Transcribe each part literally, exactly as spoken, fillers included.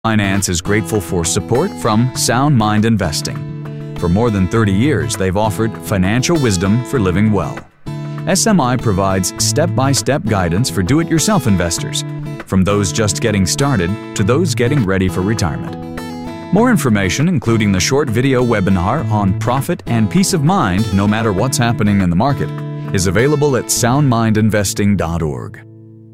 Finance is grateful for support from Sound Mind Investing. For more than thirty years, they've offered financial wisdom for living well. S M I provides step-by-step guidance for do-it-yourself investors, from those just getting started to those getting ready for retirement. More information, including the short video webinar on profit and peace of mind no matter what's happening in the market, is available at sound mind investing dot org.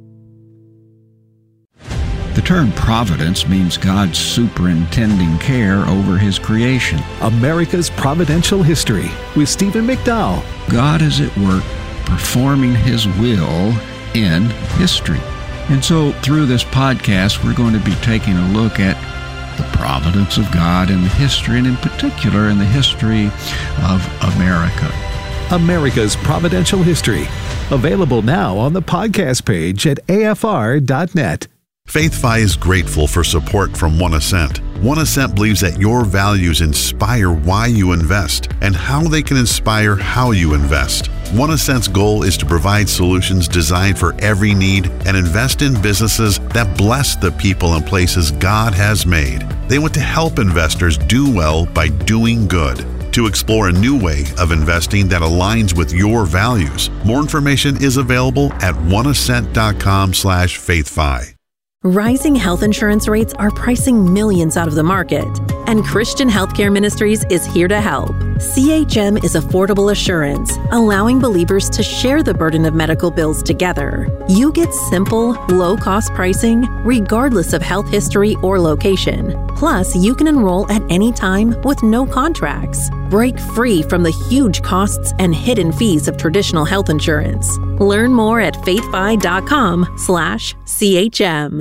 The term providence means God's superintending care over His creation. America's Providential History with Stephen McDowell. God is at work performing His will in history. And so through this podcast, we're going to be taking a look at the providence of God in the history, and in particular in the history of America. America's Providential History. Available now on the podcast page at A F R dot net. FaithFi is grateful for support from One Ascent. One Ascent believes that your values inspire why you invest and how they can inspire how you invest. One Ascent's goal is to provide solutions designed for every need and invest in businesses that bless the people and places God has made. They want to help investors do well by doing good. To explore a new way of investing that aligns with your values, more information is available at one ascent dot com slash faithfi. Rising health insurance rates are pricing millions out of the market, and Christian Healthcare Ministries is here to help. C H M is affordable assurance, allowing believers to share the burden of medical bills together. You get simple, low-cost pricing, regardless of health history or location. Plus, you can enroll at any time with no contracts. Break free from the huge costs and hidden fees of traditional health insurance. Learn more at faithfi dot com slash C H M.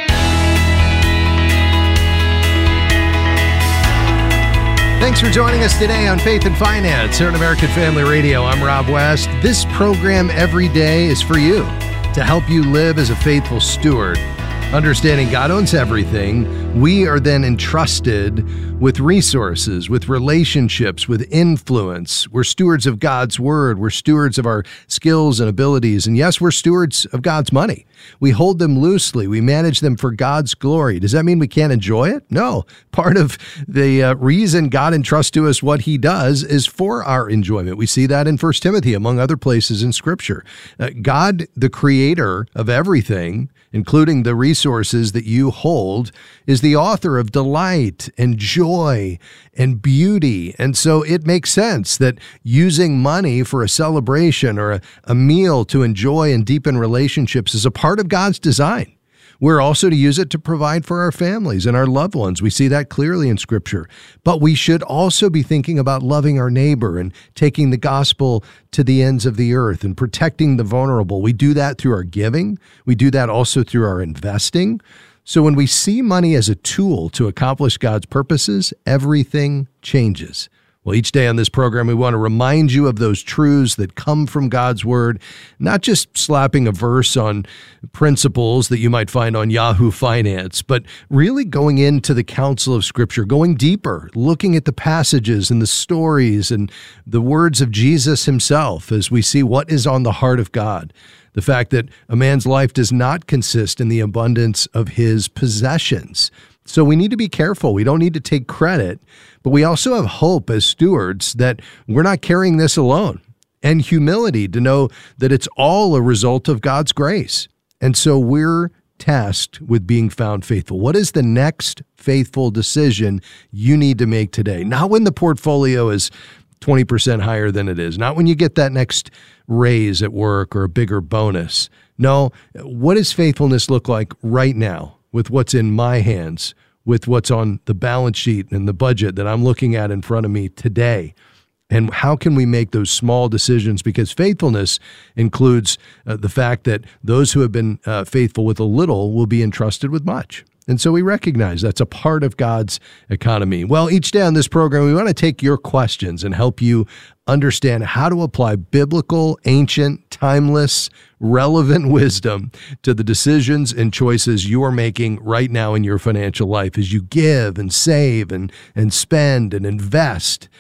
Thanks for joining us today on Faith and Finance here on American Family Radio. I'm Rob West. This program every day is for you, to help you live as a faithful steward. Understanding God owns everything, we are then entrusted with resources, with relationships, with influence. We're stewards of God's word. We're stewards of our skills and abilities. And yes, we're stewards of God's money. We hold them loosely. We manage them for God's glory. Does that mean we can't enjoy it? No. Part of the uh, reason God entrusts to us what He does is for our enjoyment. We see that in First Timothy, among other places in Scripture. Uh, God, the creator of everything, including the resources that you hold, is the author of delight and joy and beauty. And so it makes sense that using money for a celebration or a, a meal to enjoy and deepen relationships is a part of God's design. We're also to use it to provide for our families and our loved ones. We see that clearly in Scripture. But we should also be thinking about loving our neighbor and taking the gospel to the ends of the earth and protecting the vulnerable. We do that through our giving. We do that also through our investing. So when we see money as a tool to accomplish God's purposes, everything changes. Well, each day on this program, we want to remind you of those truths that come from God's Word, not just slapping a verse on principles that you might find on Yahoo Finance, but really going into the counsel of Scripture, going deeper, looking at the passages and the stories and the words of Jesus Himself as we see what is on the heart of God. The fact that a man's life does not consist in the abundance of his possessions. So we need to be careful. We don't need to take credit, but we also have hope as stewards that we're not carrying this alone, and humility to know that it's all a result of God's grace. And so we're tasked with being found faithful. What is the next faithful decision you need to make today? Not when the portfolio is twenty percent higher than it is, not when you get that next raise at work or a bigger bonus. No, what does faithfulness look like right now with what's in my hands, with what's on the balance sheet and the budget that I'm looking at in front of me today? And how can we make those small decisions? Because faithfulness includes uh, the fact that those who have been uh, faithful with a little will be entrusted with much. And so we recognize that's a part of God's economy. Well, each day on this program, we want to take your questions and help you understand how to apply biblical, ancient, timeless, relevant wisdom to the decisions and choices you are making right now in your financial life as you give and save and, and spend and invest.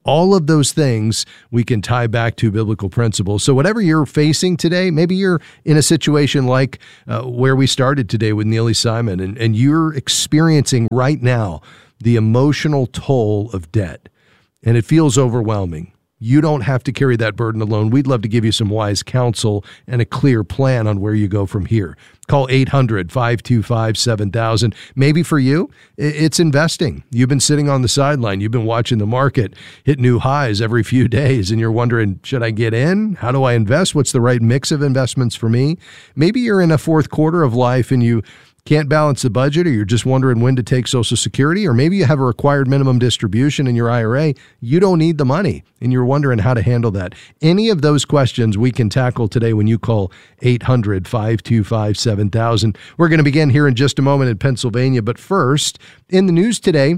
all of those things we can tie back to biblical principles. So whatever you're facing today, maybe you're in a situation like uh, where we started today with Neely Simon, and, and you're experiencing right now the emotional toll of debt, and it feels overwhelming. You don't have to carry that burden alone. We'd love to give you some wise counsel and a clear plan on where you go from here. Call eight hundred, five two five, seven thousand. Maybe for you, it's investing. You've been sitting on the sideline. You've been watching the market hit new highs every few days, and you're wondering, should I get in? How do I invest? What's the right mix of investments for me? Maybe you're in a fourth quarter of life and you can't balance the budget, or you're just wondering when to take Social Security, or maybe you have a required minimum distribution in your I R A. You don't need the money, and you're wondering how to handle that. Any of those questions we can tackle today when you call eight hundred, five two five, seven thousand. We're going to begin here in just a moment in Pennsylvania, but first, in the news today,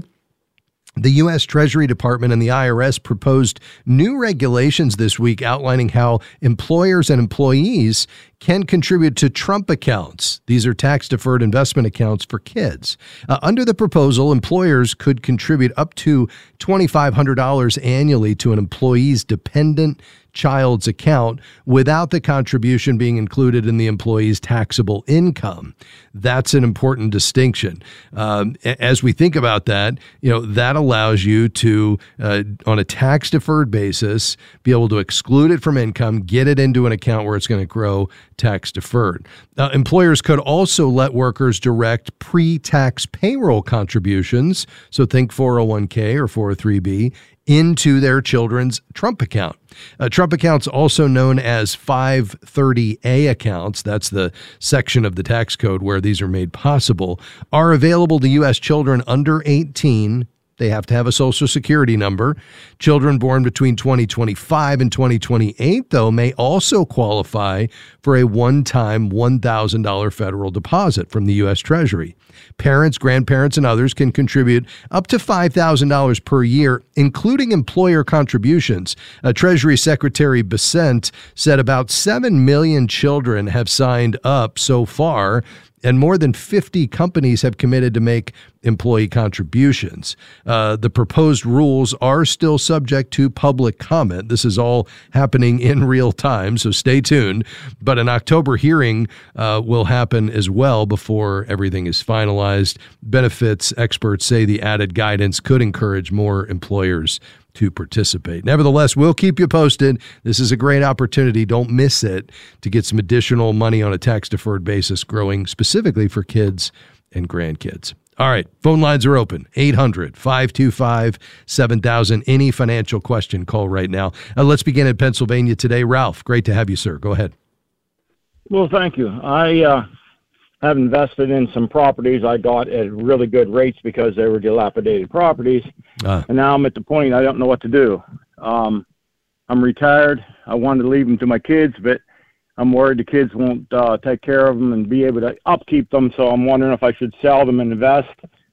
the U S Treasury Department and the I R S proposed new regulations this week outlining how employers and employees can contribute to Trump accounts. These are tax-deferred investment accounts for kids. Uh, under the proposal, employers could contribute up to two thousand five hundred dollars annually to an employee's dependent child's account without the contribution being included in the employee's taxable income. That's an important distinction. Um, as we think about that, you know, that allows you to, uh, on a tax-deferred basis, be able to exclude it from income, get it into an account where it's going to grow tax-deferred. Uh, employers could also let workers direct pre-tax payroll contributions, so think four oh one k or four oh three b, into their children's Trump account. Uh, Trump accounts, also known as five thirty A accounts, that's the section of the tax code where these are made possible, are available to U S children under eighteen. They have to have a Social Security number. Children born between twenty twenty-five and twenty twenty-eight, though, may also qualify for a one-time one thousand dollars federal deposit from the U S Treasury. Parents, grandparents, and others can contribute up to five thousand dollars per year, including employer contributions. Uh, Treasury Secretary Bessent said about seven million children have signed up so far, and more than fifty companies have committed to make employee contributions. Uh, the proposed rules are still subject to public comment. This is all happening in real time, so stay tuned. But an October hearing uh, will happen as well before everything is finalized. Benefits experts say the added guidance could encourage more employers to participate. Nevertheless, we'll keep you posted. This is a great opportunity. Don't miss it to get some additional money on a tax-deferred basis growing specifically for kids and grandkids. All right, phone lines are open. eight hundred, five two five, seven thousand. Any financial question, call right now. Uh, let's begin in Pennsylvania today. Ralph, great to have you, sir. Go ahead. Well, thank you. I uh, have invested in some properties I got at really good rates because they were dilapidated properties. Uh. And now I'm at the point I don't know what to do. Um, I'm retired. I wanted to leave them to my kids, but I'm worried the kids won't uh, take care of them and be able to upkeep them, so I'm wondering if I should sell them and invest.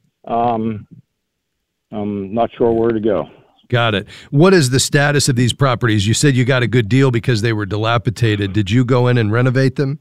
Um, I'm not sure where to go. Got it. What is the status of these properties? You said you got a good deal because they were dilapidated. Did you go in and renovate them?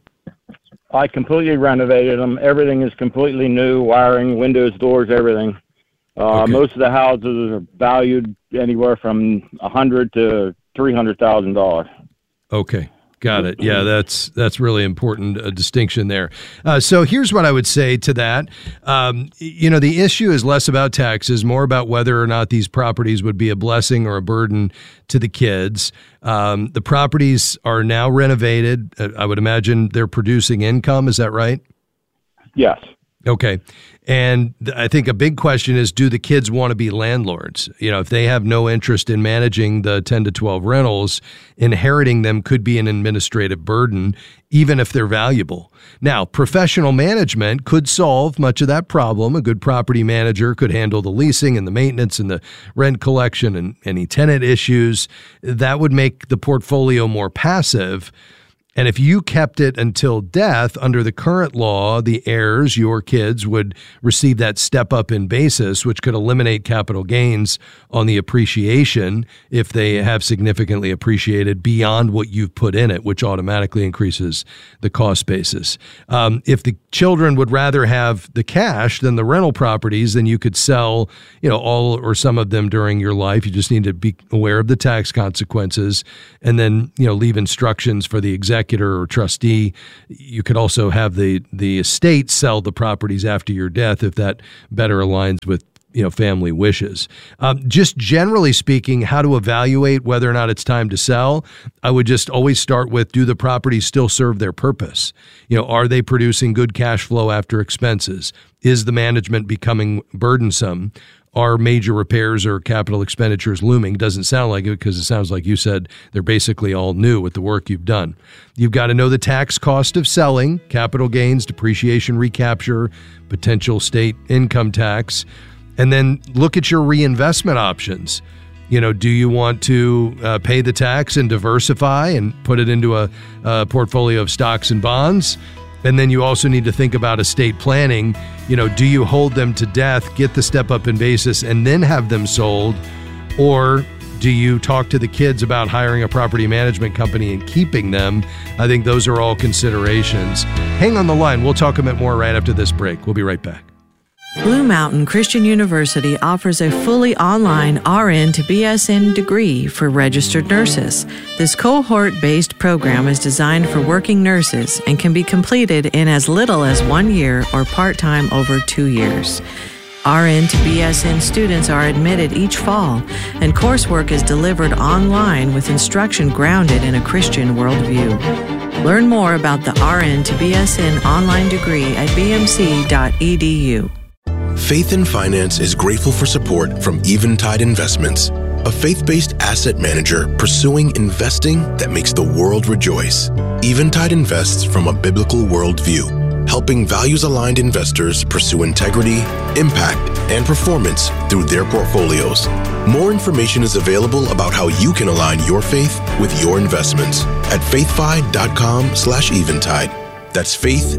I completely renovated them. Everything is completely new, wiring, windows, doors, everything. Uh, okay. Most of the houses are valued anywhere from one hundred thousand dollars to three hundred thousand dollars. Okay. Got it. Yeah, that's that's really important a distinction there. Uh, so here's what I would say to that. Um, you know, the issue is less about taxes, more about whether or not these properties would be a blessing or a burden to the kids. Um, the properties are now renovated. Uh, I would imagine they're producing income. Is that right? Yes. Okay. And I think a big question is, do the kids want to be landlords? You know, if they have no interest in managing the ten to twelve rentals, inheriting them could be an administrative burden, even if they're valuable. Now, professional management could solve much of that problem. A good property manager could handle the leasing and the maintenance and the rent collection and any tenant issues. That would make the portfolio more passive. And if you kept it until death, under the current law, the heirs, your kids, would receive that step up in basis, which could eliminate capital gains on the appreciation if they have significantly appreciated beyond what you've put in it, which automatically increases the cost basis. Um, if the children would rather have the cash than the rental properties, then you could sell, you know, all or some of them during your life. You just need to be aware of the tax consequences, and then, you know, leave instructions for the executor or trustee. You could also have the the estate sell the properties after your death if that better aligns with, you know, family wishes. Um, just generally speaking, how to evaluate whether or not it's time to sell, I would just always start with, do the properties still serve their purpose? You know, are they producing good cash flow after expenses? Is the management becoming burdensome? Are major repairs or capital expenditures looming? Doesn't sound like it, because it sounds like you said they're basically all new with the work you've done. You've got to know the tax cost of selling, capital gains, depreciation, recapture, potential state income tax, and then look at your reinvestment options. You know, do you want to uh, pay the tax and diversify and put it into a, a portfolio of stocks and bonds? And then you also need to think about estate planning. You know, do you hold them to death, get the step up in basis, and then have them sold? Or do you talk to the kids about hiring a property management company and keeping them? I think those are all considerations. Hang on the line. We'll talk a bit more right after this break. We'll be right back. Blue Mountain Christian University offers a fully online R N to B S N degree for registered nurses. This cohort-based program is designed for working nurses and can be completed in as little as one year or part-time over two years. R N to B S N students are admitted each fall, and coursework is delivered online with instruction grounded in a Christian worldview. Learn more about the R N to B S N online degree at b m c dot e d u. Faith in Finance is grateful for support from Eventide Investments, a faith-based asset manager pursuing investing that makes the world rejoice. Eventide invests from a biblical worldview, helping values-aligned investors pursue integrity, impact, and performance through their portfolios. More information is available about how you can align your faith with your investments at faithfi.com slash eventide. That's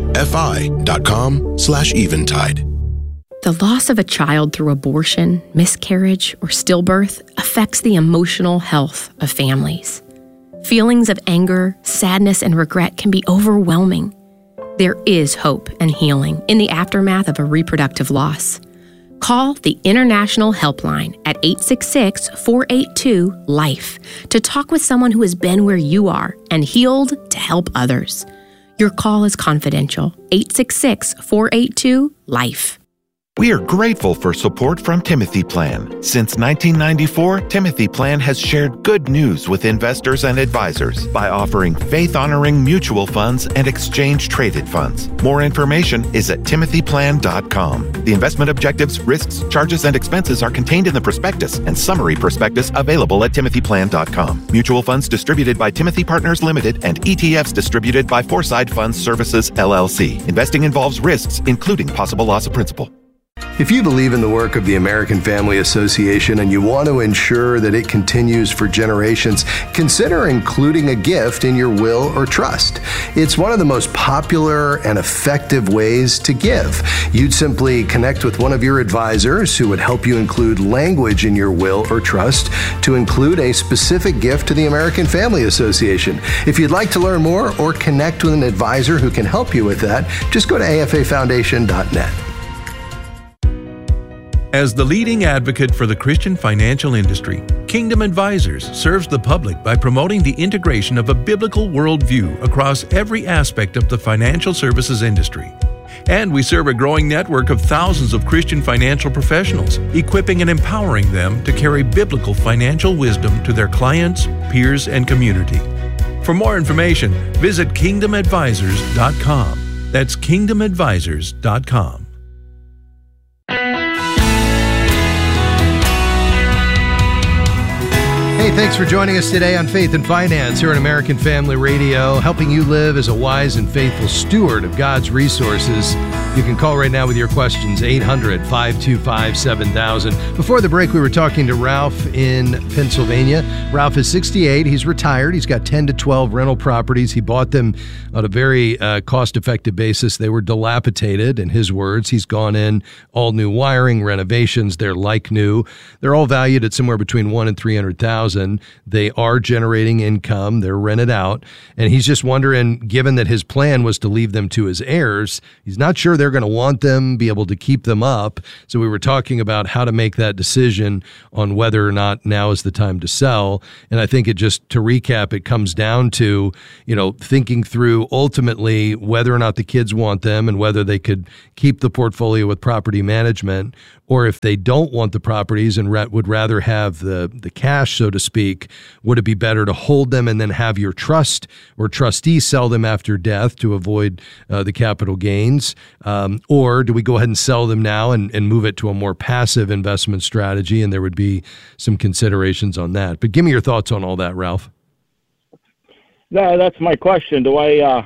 faithfi.com slash eventide. The loss of a child through abortion, miscarriage, or stillbirth affects the emotional health of families. Feelings of anger, sadness, and regret can be overwhelming. There is hope and healing in the aftermath of a reproductive loss. Call the International Helpline at eight six six, four eight two, LIFE to talk with someone who has been where you are and healed to help others. Your call is confidential. eight six six, four eight two, LIFE. We are grateful for support from Timothy Plan. Since nineteen ninety-four, Timothy Plan has shared good news with investors and advisors by offering faith-honoring mutual funds and exchange-traded funds. More information is at timothy plan dot com. The investment objectives, risks, charges, and expenses are contained in the prospectus and summary prospectus available at timothy plan dot com. Mutual funds distributed by Timothy Partners Limited and E T Fs distributed by Foreside Funds Services, L L C. Investing involves risks, including possible loss of principal. If you believe in the work of the American Family Association and you want to ensure that it continues for generations, consider including a gift in your will or trust. It's one of the most popular and effective ways to give. You'd simply connect with one of your advisors who would help you include language in your will or trust to include a specific gift to the American Family Association. If you'd like to learn more or connect with an advisor who can help you with that, just go to a f a foundation dot net. As the leading advocate for the Christian financial industry, Kingdom Advisors serves the public by promoting the integration of a biblical worldview across every aspect of the financial services industry. And we serve a growing network of thousands of Christian financial professionals, equipping and empowering them to carry biblical financial wisdom to their clients, peers, and community. For more information, visit kingdom advisors dot com. That's kingdom advisors dot com. Hey, thanks for joining us today on Faith and Finance here on American Family Radio, helping you live as a wise and faithful steward of God's resources. You can call right now with your questions, eight hundred, five two five, seven thousand. Before the break, we were talking to Ralph in Pennsylvania. Ralph is sixty-eight. He's retired. He's got ten to twelve rental properties. He bought them on a very uh, cost-effective basis. They were dilapidated, in his words. He's gone in, all new wiring, renovations. They're like new. They're all valued at somewhere between one and three hundred thousand. They are generating income. They're rented out. And he's just wondering, given that his plan was to leave them to his heirs, he's not sure they're going to want them, be able to keep them up. So we were talking about how to make that decision on whether or not now is the time to sell. And I think it just, to recap, it comes down to, you know, thinking through ultimately whether or not the kids want them and whether they could keep the portfolio with property management, or if they don't want the properties and re- would rather have the, the cash, so to speak, would it be better to hold them and then have your trust or trustee sell them after death to avoid uh, the capital gains? Um, or do we go ahead and sell them now and, and move it to a more passive investment strategy? And there would be some considerations on that. But give me your thoughts on all that, Ralph. No, that's my question. Do I uh,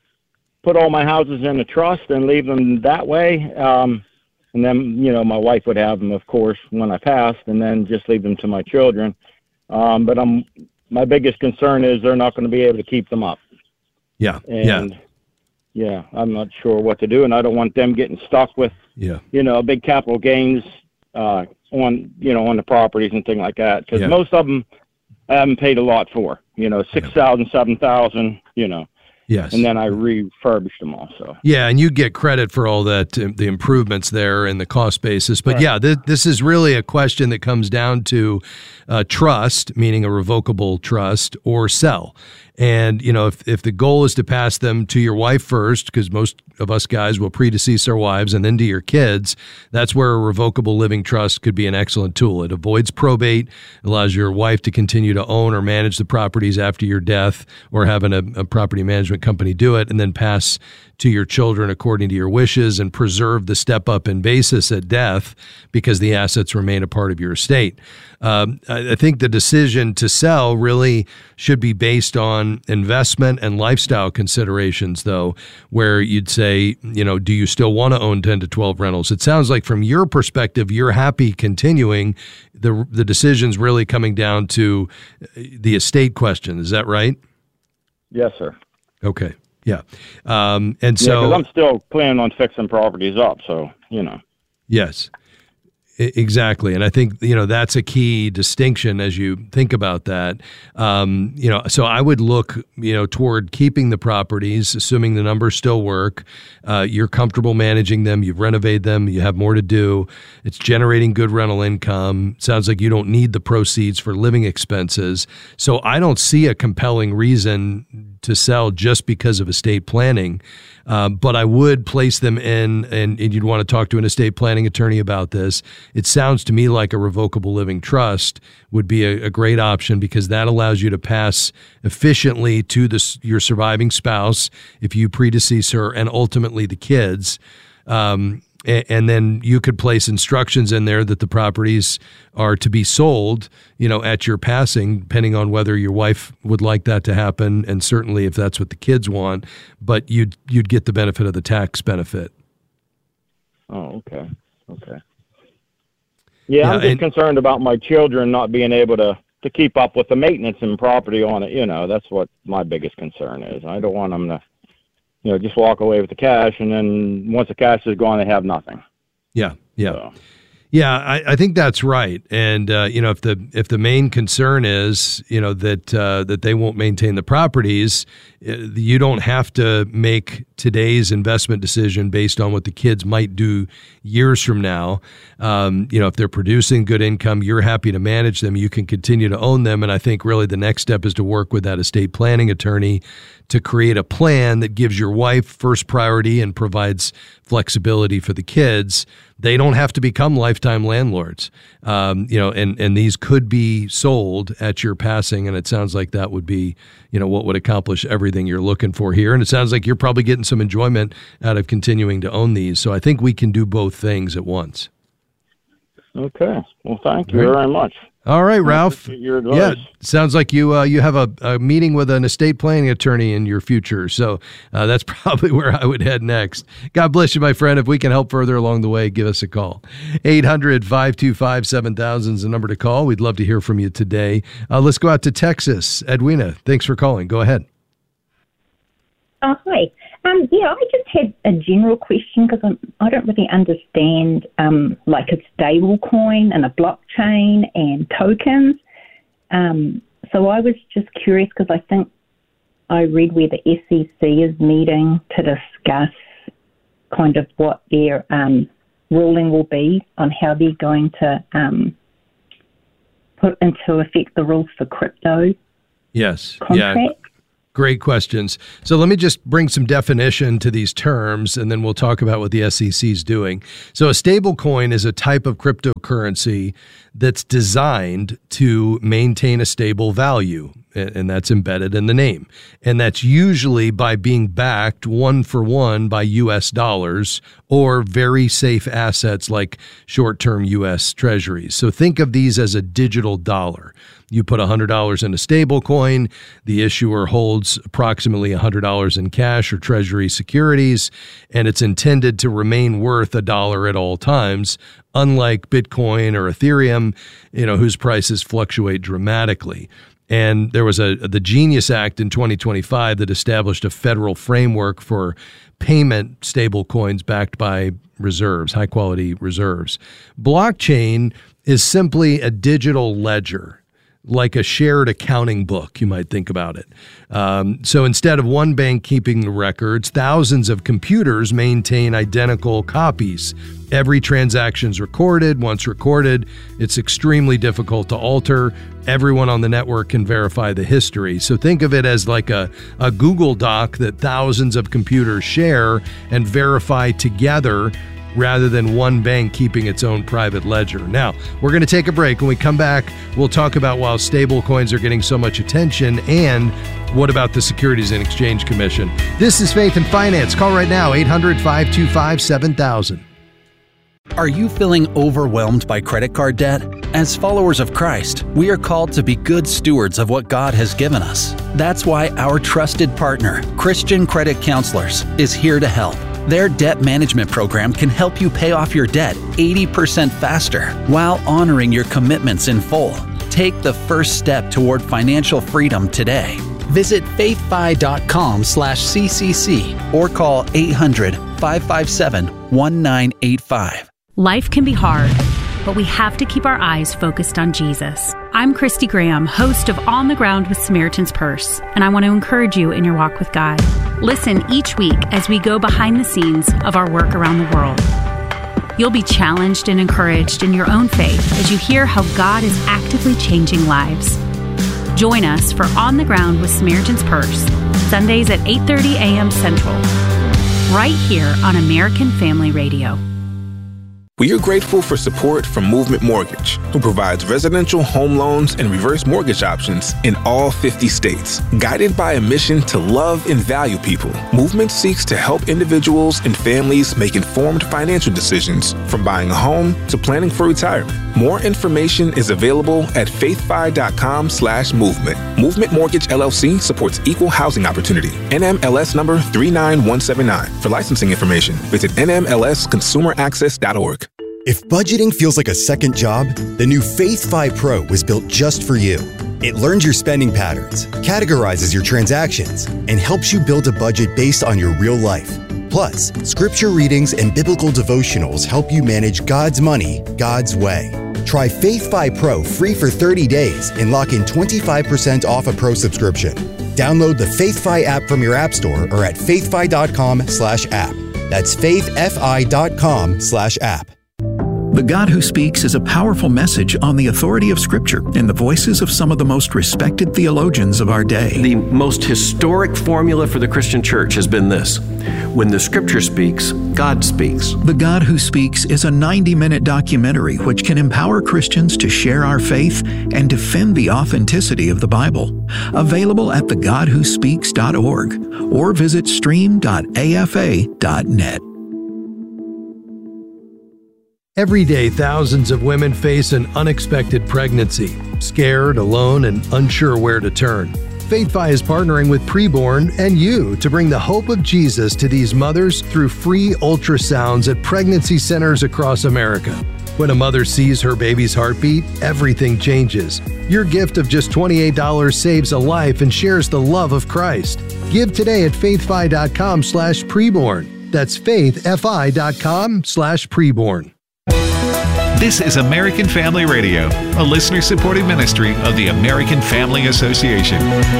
put all my houses in a trust and leave them that way? Um, and then, you know, my wife would have them, of course, when I passed, and then just leave them to my children. Um, but I'm, my biggest concern is they're not going to be able to keep them up. Yeah. And, yeah. Yeah, I'm not sure what to do, and I don't want them getting stuck with, yeah. you know, big capital gains uh, on, you know, on the properties and things like that. Because yeah. most of them I haven't paid a lot for, you know, six thousand, seven thousand, you know. Yes. And then I refurbished them all. So. Yeah, and you get credit for all that, uh, the improvements there and the cost basis. But right. yeah, th- this is really a question that comes down to uh, trust, meaning a revocable trust, or sell. And, you know, if, if the goal is to pass them to your wife first, because most of us guys will predecease our wives, and then to your kids, that's where a revocable living trust could be an excellent tool. It avoids probate, allows your wife to continue to own or manage the properties after your death, or having a, a property management company do it, and then pass to your children according to your wishes, and preserve the step up in basis at death because the assets remain a part of your estate. Um, I, I think the decision to sell really should be based on investment and lifestyle considerations, though, where you'd say, you know, do you still want to own ten to twelve rentals? It sounds like from your perspective, you're happy continuing. The, the decision's really coming down to the estate question. Is that right? Yes, sir. Okay. Yeah. Um, and so yeah, 'cause I'm still planning on fixing properties up. So, you know. Yes, I- exactly. And I think, you know, that's a key distinction as you think about that. Um, you know, so I would look, you know, toward keeping the properties, assuming the numbers still work. Uh, you're comfortable managing them. You've renovated them. You have more to do. It's generating good rental income. Sounds like you don't need the proceeds for living expenses. So I don't see a compelling reason to sell just because of estate planning. Um, but I would place them in, and, and you'd want to talk to an estate planning attorney about this. It sounds to me like a revocable living trust would be a, a great option, because that allows you to pass efficiently to the, your surviving spouse, if you predecease her, and ultimately the kids. Um, And then you could place instructions in there that the properties are to be sold, you know, at your passing, depending on whether your wife would like that to happen, and certainly if that's what the kids want. But you'd you'd get the benefit of the tax benefit. Oh, okay, okay. Yeah, Yeah, I'm just and- concerned about my children not being able to to keep up with the maintenance and property on it. You know, that's what my biggest concern is. I don't want them to, you know, just walk away with the cash, and then once the cash is gone, they have nothing. Yeah, yeah. So. Yeah, I, I think that's right. And uh, you know, if the if the main concern is, you know, that uh, that they won't maintain the properties, you don't have to make today's investment decision based on what the kids might do years from now. Um, you know, if they're producing good income, you're happy to manage them. You can continue to own them. And I think really the next step is to work with that estate planning attorney to create a plan that gives your wife first priority and provides flexibility for the kids. They don't have to become lifetime landlords, um, you know, and, and these could be sold at your passing. And it sounds like that would be, you know, what would accomplish everything you're looking for here. And it sounds like you're probably getting some enjoyment out of continuing to own these. So I think we can do both things at once. Okay. Well, thank you All right. very much. All right, Ralph. Your advice. Yeah, sounds like you uh, you have a, a meeting with an estate planning attorney in your future. So uh, that's probably where I would head next. God bless you, my friend. If we can help further along the way, give us a call. eight hundred, five two five, seven thousand is the number to call. We'd love to hear from you today. Uh, let's go out to Texas. Edwina, thanks for calling. Go ahead. Oh, hi. Um, yeah, I just had a general question because I don't really understand um, like a stable coin and a blockchain and tokens. Um, so I was just curious because I think I read where the S E C is meeting to discuss kind of what their um, ruling will be on how they're going to um, put into effect the rules for crypto Yes. contracts. Yeah. Great questions. So let me just bring some definition to these terms, and then we'll talk about what the S E C is doing. So a stable coin is a type of cryptocurrency that's designed to maintain a stable value, and that's embedded in the name. And that's usually by being backed one for one by U S dollars or very safe assets like short-term U S treasuries. So think of these as a digital dollar. You put one hundred dollars in a stable coin, the issuer holds approximately one hundred dollars in cash or treasury securities, and it's intended to remain worth a dollar at all times, unlike Bitcoin or Ethereum, you know, whose prices fluctuate dramatically. And there was a the Genius Act in twenty twenty-five that established a federal framework for payment stable coins backed by reserves, high quality reserves. Blockchain is simply a digital ledger, like a shared accounting book, you might think about it. Um, so instead of one bank keeping the records, thousands of computers maintain identical copies. Every transaction's recorded. Once recorded, it's extremely difficult to alter. Everyone on the network can verify the history. So think of it as like a, a Google Doc that thousands of computers share and verify together, rather than one bank keeping its own private ledger. Now, we're going to take a break. When we come back, we'll talk about why stable coins are getting so much attention and what about the Securities and Exchange Commission. This is Faith and Finance. Call right now, eight hundred, five two five, seven thousand. Are you feeling overwhelmed by credit card debt? As followers of Christ, we are called to be good stewards of what God has given us. That's why our trusted partner, Christian Credit Counselors, is here to help. Their debt management program can help you pay off your debt eighty percent faster while honoring your commitments in full. Take the first step toward financial freedom today. Visit faithfi.com slash CCC or call eight hundred, five five seven, one nine eight five. Life can be hard, but we have to keep our eyes focused on Jesus. I'm Christy Graham, host of On the Ground with Samaritan's Purse, and I want to encourage you in your walk with God. Listen each week as we go behind the scenes of our work around the world. You'll be challenged and encouraged in your own faith as you hear how God is actively changing lives. Join us for On the Ground with Samaritan's Purse, Sundays at eight thirty a.m. Central, right here on American Family Radio. We are grateful for support from Movement Mortgage, who provides residential home loans and reverse mortgage options in all fifty states. Guided by a mission to love and value people, Movement seeks to help individuals and families make informed financial decisions, from buying a home to planning for retirement. More information is available at faithfi.com slash movement. Movement Mortgage L L C supports equal housing opportunity. N M L S number three nine one seven nine. For licensing information, visit N M L S consumer access dot org. If budgeting feels like a second job, the new FaithFi Pro was built just for you. It learns your spending patterns, categorizes your transactions, and helps you build a budget based on your real life. Plus, scripture readings and biblical devotionals help you manage God's money, God's way. Try FaithFi Pro free for thirty days and lock in twenty-five percent off a pro subscription. Download the FaithFi app from your app store or at faithfi.com slash app. That's faithfi.com slash app. The God Who Speaks is a powerful message on the authority of Scripture in the voices of some of the most respected theologians of our day. The most historic formula for the Christian church has been this: when the Scripture speaks, God speaks. The God Who Speaks is a ninety-minute documentary which can empower Christians to share our faith and defend the authenticity of the Bible. Available at the god who speaks dot org or visit stream dot a f a dot net. Every day, thousands of women face an unexpected pregnancy, scared, alone, and unsure where to turn. FaithFi is partnering with Preborn and you to bring the hope of Jesus to these mothers through free ultrasounds at pregnancy centers across America. When a mother sees her baby's heartbeat, everything changes. Your gift of just twenty-eight dollars saves a life and shares the love of Christ. Give today at faithfi.com slash preborn. That's faithfi.com slash preborn. This is American Family Radio, a listener-supported ministry of the American Family Association.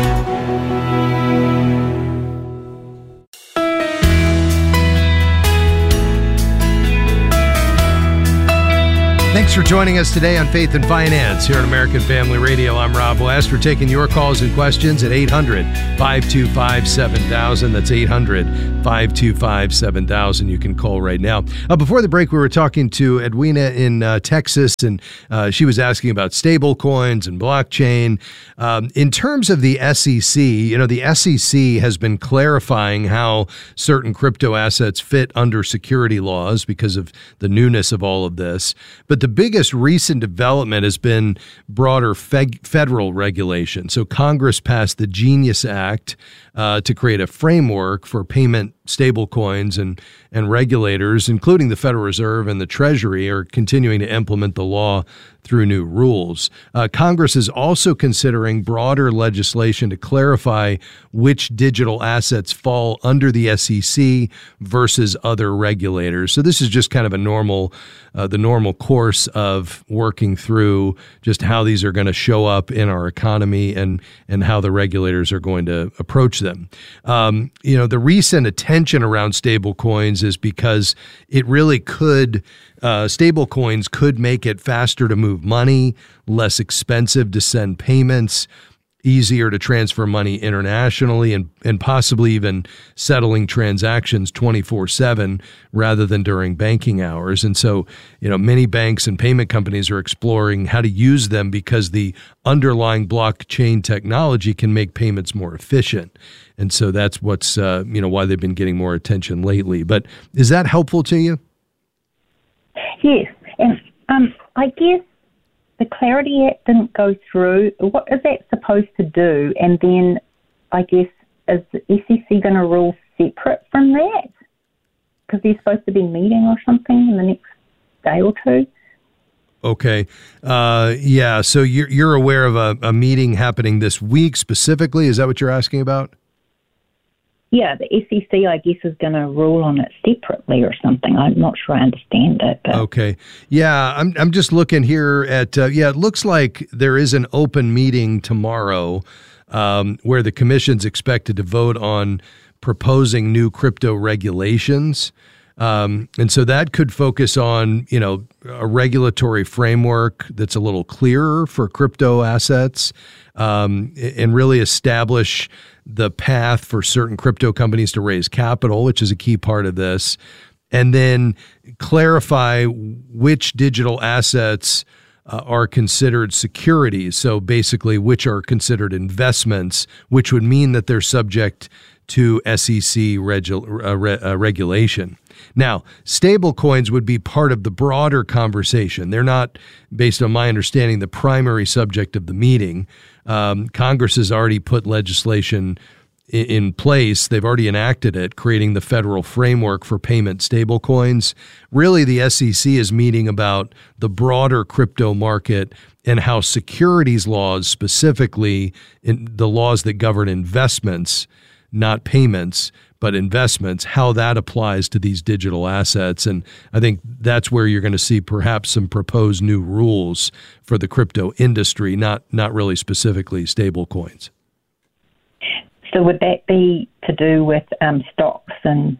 Thanks for joining us today on Faith and Finance here on American Family Radio. I'm Rob West. We're taking your calls and questions at eight hundred, five two five, seven thousand. That's eight hundred, five two five, seven thousand. You can call right now. Uh, before the break, we were talking to Edwina in uh, Texas, and uh, she was asking about stable coins and blockchain. Um, in terms of the S E C, you know, the S E C has been clarifying how certain crypto assets fit under security laws because of the newness of all of this. But the biggest recent development has been broader feg- federal regulation. So Congress passed the Genius Act uh, to create a framework for payment stablecoins, and and regulators, including the Federal Reserve and the Treasury, are continuing to implement the law through new rules. Uh, Congress is also considering broader legislation to clarify which digital assets fall under the S E C versus other regulators. So this is just kind of a normal, uh, the normal course of working through just how these are going to show up in our economy and and how the regulators are going to approach them. Um, you know, the recent attention around stablecoins is because it really could. Uh, stable coins could make it faster to move money, less expensive to send payments, easier to transfer money internationally, and, and possibly even settling transactions twenty-four seven rather than during banking hours. And so, you know, many banks and payment companies are exploring how to use them because the underlying blockchain technology can make payments more efficient. And so that's what's, uh, you know, why they've been getting more attention lately. But is that helpful to you? Yes, and um, I guess the Clarity Act didn't go through. What is that supposed to do? And then I guess, is the S E C going to rule separate from that? Because they're supposed to be meeting or something in the next day or two. Okay. Uh, yeah, so you're, you're aware of a, a meeting happening this week specifically? Is that what you're asking about? Yeah, the S E C, I guess, is going to rule on it separately or something. I'm not sure I understand it. But. Okay. Yeah, I'm I'm just looking here at, uh, yeah, it looks like there is an open meeting tomorrow um, where the commission's expected to vote on proposing new crypto regulations. Um, and so that could focus on, you know, a regulatory framework that's a little clearer for crypto assets, um, and really establish the path for certain crypto companies to raise capital, which is a key part of this, and then clarify which digital assets uh, are considered securities. So basically, which are considered investments, which would mean that they're subject to S E C regu- uh, re- uh, regulation. Now, stable coins would be part of the broader conversation. They're not, based on my understanding, the primary subject of the meeting. Um, Congress has already put legislation in, in place. They've already enacted it, creating the federal framework for payment stable coins. Really, the S E C is meeting about the broader crypto market and how securities laws, specifically in the laws that govern investments, not payments, but investments, how that applies to these digital assets. And I think that's where you're going to see perhaps some proposed new rules for the crypto industry, not not really specifically stable coins. So would that be to do with um, stocks and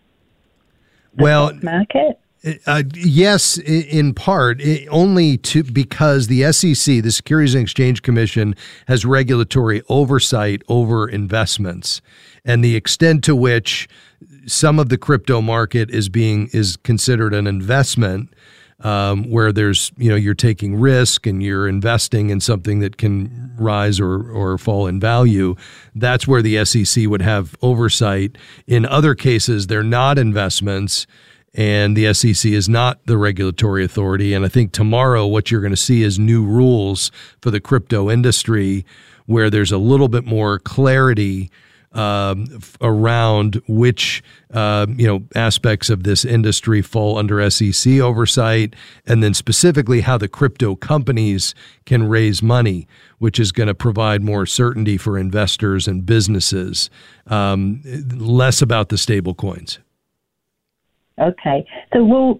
the well, stock market? Uh, yes, in part, only to because the S E C, the Securities and Exchange Commission, has regulatory oversight over investments, and the extent to which some of the crypto market is being is considered an investment, um, where there's you know you're taking risk and you're investing in something that can rise or or fall in value. That's where the S E C would have oversight. In other cases, they're not investments. and the S E C is not the regulatory authority. And I think tomorrow what you're going to see is new rules for the crypto industry where there's a little bit more clarity um, f- around which uh, you know aspects of this industry fall under S E C oversight, and then specifically how the crypto companies can raise money, which is going to provide more certainty for investors and businesses, um, less about the stable coins. Okay. So will,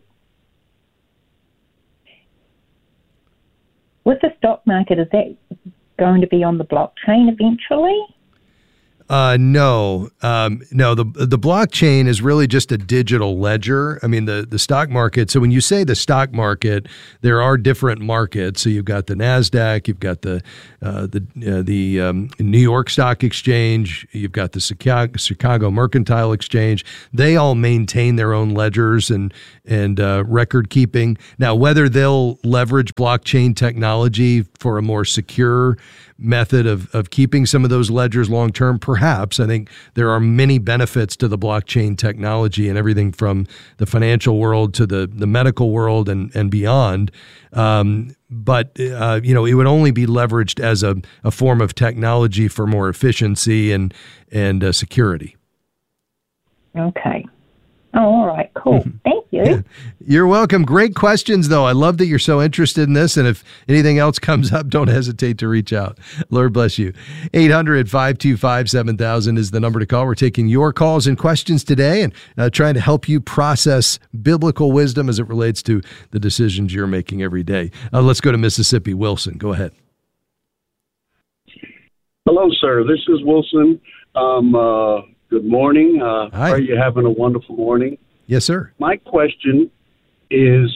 with the stock market, is that going to be on the blockchain eventually? Uh, no, um, no. The the blockchain is really just a digital ledger. I mean, the the stock market. So when you say the stock market, there are different markets. So you've got the NASDAQ, you've got the uh, the uh, the um, New York Stock Exchange, you've got the Chicago, Chicago Mercantile Exchange. They all maintain their own ledgers and and uh, record keeping. Now, whether they'll leverage blockchain technology for a more secure method of, of keeping some of those ledgers long term, perhaps. I think there are many benefits to the blockchain technology and everything from the financial world to the, the medical world and, and beyond. Um, but, uh, you know, it would only be leveraged as a, a form of technology for more efficiency and, and uh, security. Okay. Oh, all right, cool. Thank you. You're welcome. Great questions, though. I love that you're so interested in this. And if anything else comes up, don't hesitate to reach out. Lord bless you. eight hundred, five two five, seven thousand is the number to call. We're taking your calls and questions today and uh, trying to help you process biblical wisdom as it relates to the decisions you're making every day. Uh, let's go to Mississippi. Wilson, go ahead. Hello, sir. This is Wilson. Um, uh, Good morning. Uh, Hi. Are you having a wonderful morning? Yes, sir. My question is,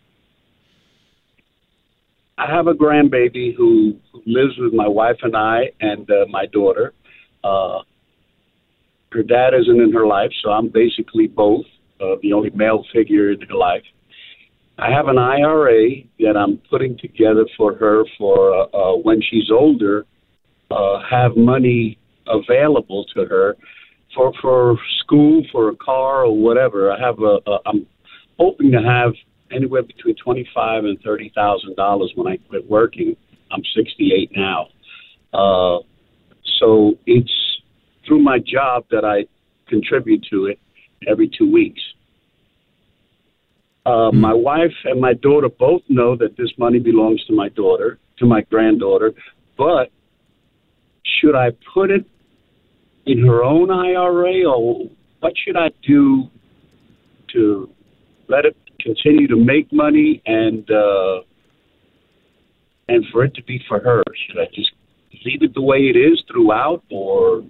I have a grandbaby who, who lives with my wife and I and uh, my daughter. Uh, her dad isn't in her life, so I'm basically both, uh, the only male figure in her life. I have an I R A that I'm putting together for her for uh, uh, when she's older, uh, have money available to her for for school, for a car, or whatever. I have a, a I'm hoping to have anywhere between twenty-five and thirty thousand dollars when I quit working. I'm sixty-eight now, uh, so it's through my job that I contribute to it every two weeks. Uh, mm. My wife and my daughter both know that this money belongs to my daughter, to my granddaughter, but should I put it in her own I R A, or what should I do to let it continue to make money and uh, and for it to be for her? Should I just leave it the way it is throughout, or?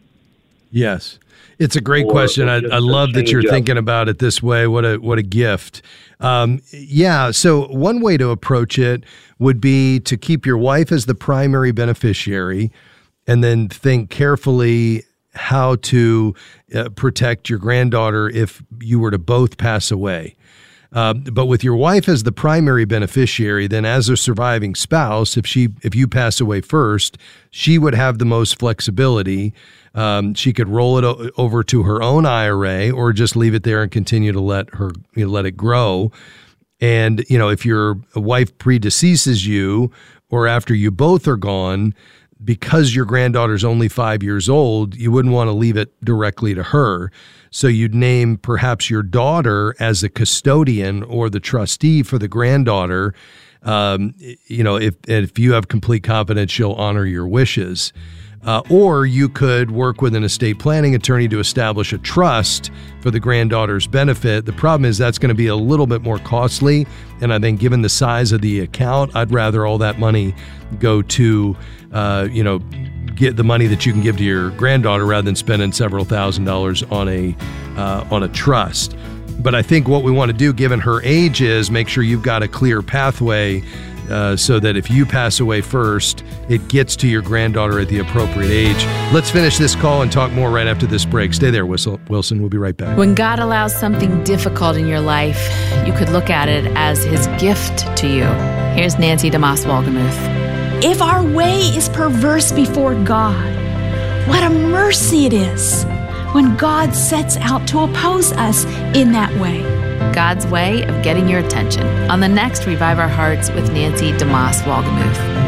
Yes, it's a great question. I, I love that you're thinking about it this way. What a what a gift. Um, yeah. So one way to approach it would be to keep your wife as the primary beneficiary, and then think carefully how to uh, protect your granddaughter if you were to both pass away. Uh, but with your wife as the primary beneficiary, then as a surviving spouse, if she if you pass away first, she would have the most flexibility. Um, she could roll it o- over to her own I R A or just leave it there and continue to let her you know, let it grow. And you know, if your wife predeceases you, or after you both are gone, because your granddaughter's only five years old, you wouldn't want to leave it directly to her. So you'd name perhaps your daughter as a custodian or the trustee for the granddaughter. Um, you know, if if you have complete confidence, she'll honor your wishes. Uh, or you could work with an estate planning attorney to establish a trust for the granddaughter's benefit. The problem is that's going to be a little bit more costly. And I think given the size of the account, I'd rather all that money go to, uh, you know, get the money that you can give to your granddaughter rather than spending several thousand dollars on a uh, on a trust. But I think what we want to do, given her age, is make sure you've got a clear pathway uh, so that if you pass away first, it gets to your granddaughter at the appropriate age. Let's finish this call and talk more right after this break. Stay there, Wilson. We'll be right back. When God allows something difficult in your life, you could look at it as his gift to you. Here's Nancy DeMoss Wolgemuth. If our way is perverse before God, what a mercy it is when God sets out to oppose us in that way. God's way of getting your attention on the next Revive Our Hearts with Nancy DeMoss Wolgemuth.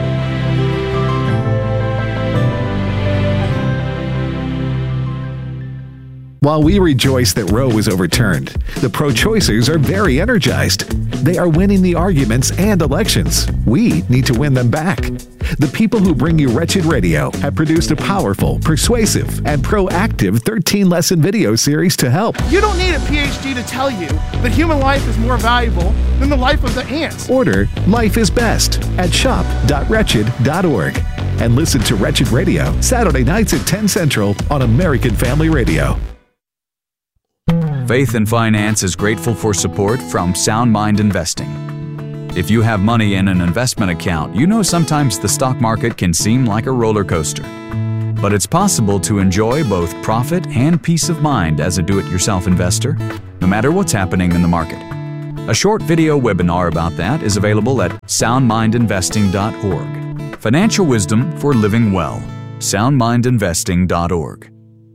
While we rejoice that Roe was overturned, the pro-choicers are very energized. They are winning the arguments and elections. We need to win them back. The people who bring you Wretched Radio have produced a powerful, persuasive, and proactive thirteen-lesson video series to help. You don't need a P H D to tell you that human life is more valuable than the life of the ants. Order Life is Best at shop dot wretched dot org and listen to Wretched Radio Saturday nights at ten Central on American Family Radio. Faith and Finance is grateful for support from Sound Mind Investing. If you have money in an investment account, you know sometimes the stock market can seem like a roller coaster. But it's possible to enjoy both profit and peace of mind as a do-it-yourself investor, no matter what's happening in the market. A short video webinar about that is available at sound mind investing dot org. Financial wisdom for living well. sound mind investing dot org.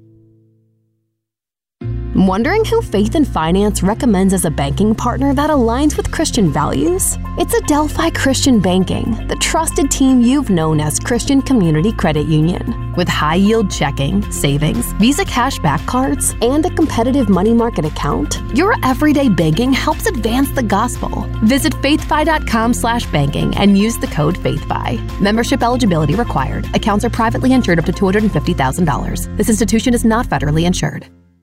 Wondering who Faith and Finance recommends as a banking partner that aligns with Christian values? It's Adelphi Christian Banking, the trusted team you've known as Christian Community Credit Union. With high-yield checking, savings, Visa cashback cards, and a competitive money market account, your everyday banking helps advance the gospel. Visit faithfi dot com slash banking and use the code FAITHFI. Membership eligibility required. Accounts are privately insured up to two hundred fifty thousand dollars. This institution is not federally insured.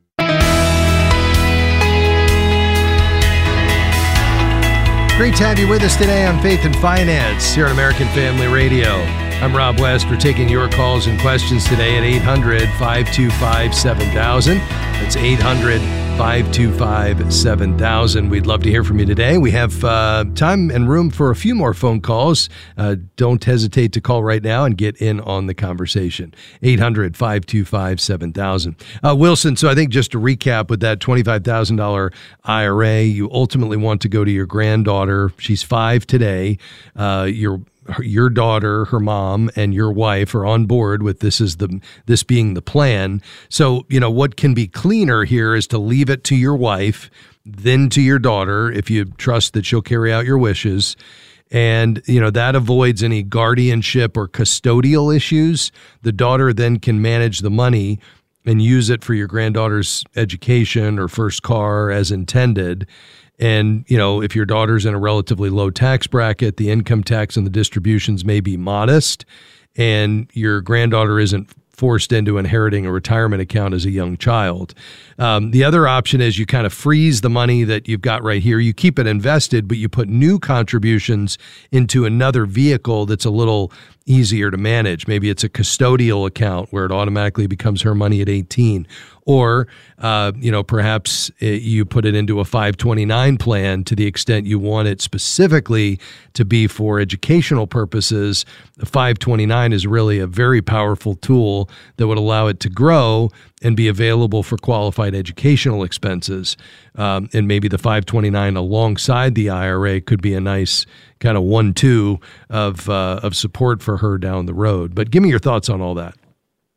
Great to have you with us today on Faith and Finance here on American Family Radio. I'm Rob West. We're taking your calls and questions today at eight hundred, five two five, seven thousand. That's eight hundred, five two five, seven thousand. We'd love to hear from you today. We have uh, time and room for a few more phone calls. Uh, don't hesitate to call right now and get in on the conversation. eight hundred, five two five, seven thousand. Uh, Wilson, so I think just to recap with that twenty-five thousand dollars I R A, you ultimately want to go to your granddaughter. She's five today. Uh, your your daughter, her mom, and your wife are on board with this is the this being the plan. So, you know, what can be cleaner here is to leave it to your wife, then to your daughter, if you trust that she'll carry out your wishes. And, you know, that avoids any guardianship or custodial issues. The daughter then can manage the money and use it for your granddaughter's education or first car as intended. And, you know, if your daughter's in a relatively low tax bracket, the income tax and the distributions may be modest, and your granddaughter isn't forced into inheriting a retirement account as a young child. Um, the other option is you kind of freeze the money that you've got right here. You keep it invested, but you put new contributions into another vehicle that's a little easier to manage. Maybe it's a custodial account where it automatically becomes her money at eighteen. Or, uh, you know, perhaps it, you put it into a five twenty-nine plan to the extent you want it specifically to be for educational purposes. The five twenty-nine is really a very powerful tool that would allow it to grow and be available for qualified educational expenses. Um, and maybe the five twenty-nine alongside the I R A could be a nice kind of one two of uh, of support for her down the road. But give me your thoughts on all that.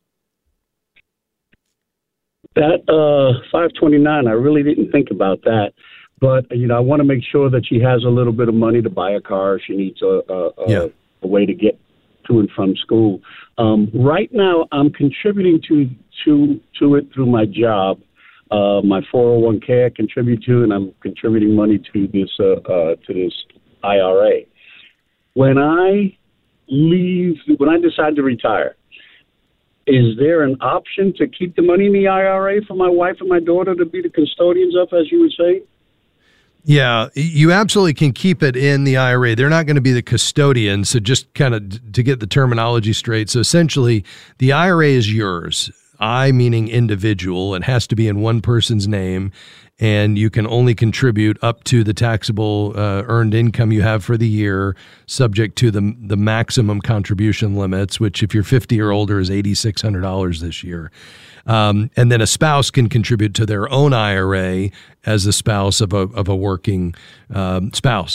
That uh, five twenty-nine, I really didn't think about that. But, you know, I want to make sure that she has a little bit of money to buy a car. She needs a, a, yeah. a, a way to get to and from school. Um, right now, I'm contributing to to to it through my job. Uh, my four oh one k I contribute to, and I'm contributing money to this uh, uh, to this I R A. When I leave, when I decide to retire, is there an option to keep the money in the I R A for my wife and my daughter to be the custodians of, as you would say? Yeah, you absolutely can keep it in the I R A. They're not going to be the custodians. So just kind of to get the terminology straight. So essentially, the I R A is yours. I meaning individual. It has to be in one person's name, and you can only contribute up to the taxable uh, earned income you have for the year, subject to the the maximum contribution limits, which if you're fifty or older is eight thousand six hundred dollars this year. Um, and then a spouse can contribute to their own I R A as the spouse of a of a working um, spouse.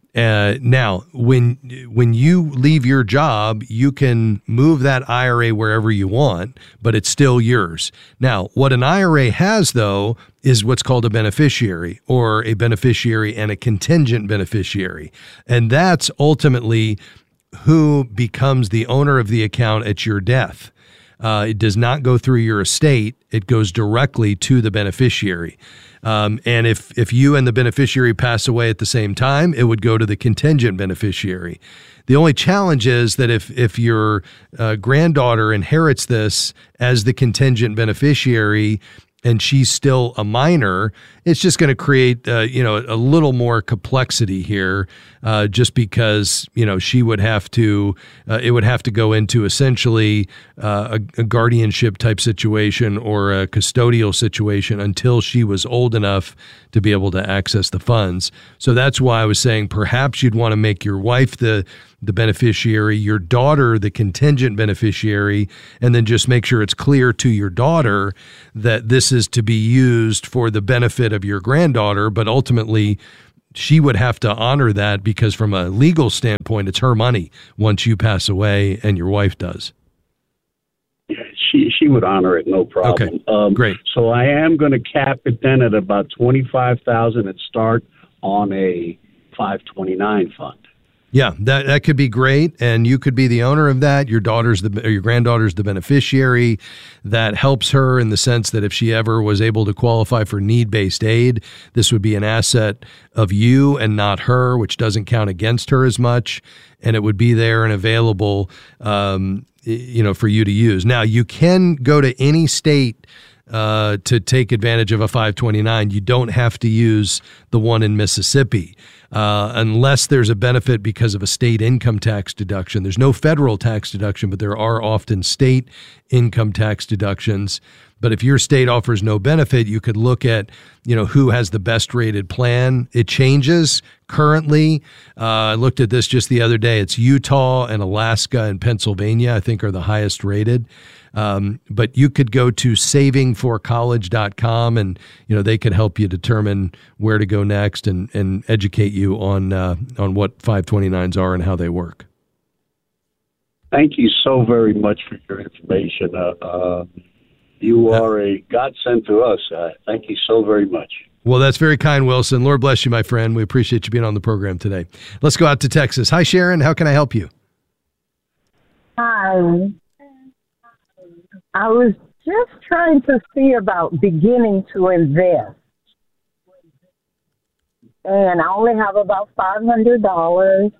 Uh, now, when when you leave your job, you can move that I R A wherever you want, but it's still yours. Now, what an I R A has, though, is what's called a beneficiary, or a beneficiary and a contingent beneficiary. And that's ultimately who becomes the owner of the account at your death. Uh, it does not go through your estate. It goes directly to the beneficiary. Um, and if, if you and the beneficiary pass away at the same time, it would go to the contingent beneficiary. The only challenge is that if, if your uh, granddaughter inherits this as the contingent beneficiary and she's still a minor, it's just going to create, uh, you know, a little more complexity here, uh, just because, you know, she would have to, uh, it would have to go into essentially uh, a, a guardianship type situation or a custodial situation until she was old enough to be able to access the funds. So that's why I was saying perhaps you'd want to make your wife the the beneficiary, your daughter the contingent beneficiary, and then just make sure it's clear to your daughter that this is to be used for the benefit of your granddaughter, but ultimately she would have to honor that because from a legal standpoint, it's her money once you pass away and your wife does. She she would honor it, no problem. Okay, um, great. So I am going to cap it then at about twenty-five thousand dollars and start on a five twenty-nine fund. Yeah, that that could be great, and you could be the owner of that. Your daughter's the or your granddaughter's the beneficiary. That helps her in the sense that if she ever was able to qualify for need-based aid, this would be an asset of you and not her, which doesn't count against her as much, and it would be there and available, um, you know, for you to use. Now, you can go to any state uh, to take advantage of a five twenty-nine. You don't have to use the one in Mississippi. Uh, unless there's a benefit because of a state income tax deduction. There's no federal tax deduction, but there are often state income tax deductions. But if your state offers no benefit, you could look at, you know, who has the best rated plan. It changes currently. Uh, I looked at this just the other day. It's Utah and Alaska and Pennsylvania, I think, are the highest rated. Um, but you could go to saving for college dot com and, you know, they could help you determine where to go next and, and educate you on, uh, on what five twenty-nines are and how they work. Thank you so very much for your information. Uh, uh, you are a godsend to us. Uh, thank you so very much. Well, that's very kind, Wilson. Lord bless you, my friend. We appreciate you being on the program today. Let's go out to Texas. Hi, Sharon. How can I help you? Hi. I was just trying to see about beginning to invest. And I only have about five hundred dollars.